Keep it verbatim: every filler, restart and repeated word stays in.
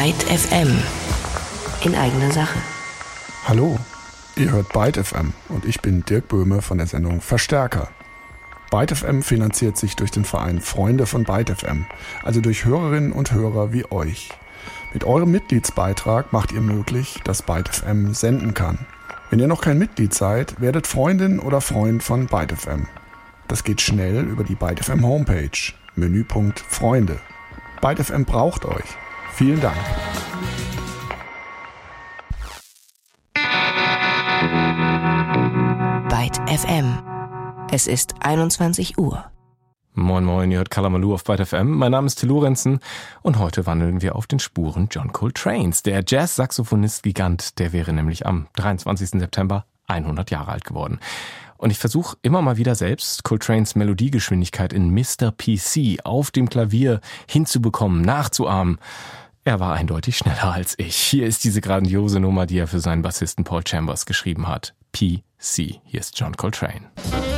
Byte F M. In eigener Sache. Hallo, ihr hört Byte F M und ich bin Dirk Böhme von der Sendung Verstärker. Byte F M finanziert sich durch den Verein Freunde von Byte F M, also durch Hörerinnen und Hörer wie euch. Mit eurem Mitgliedsbeitrag macht ihr möglich, dass Byte F M senden kann. Wenn ihr noch kein Mitglied seid, werdet Freundin oder Freund von Byte F M. Das geht schnell über die Byte F M Homepage, Menüpunkt Freunde. Byte F M braucht euch. Vielen Dank. Byte F M. Es ist einundzwanzig Uhr. Moin moin, ihr hört Kalamaloo auf Byte F M. Mein Name ist Till Lorenzen und heute wandeln wir auf den Spuren John Coltranes. Der Jazz-Saxophonist-Gigant, der wäre nämlich am dreiundzwanzigsten September hundert Jahre alt geworden. Und ich versuche immer mal wieder selbst Coltranes Melodiegeschwindigkeit in Mister P C auf dem Klavier hinzubekommen, nachzuahmen. Er war eindeutig schneller als ich. Hier ist diese grandiose Nummer, die er für seinen Bassisten Paul Chambers geschrieben hat. P C. Hier ist John Coltrane.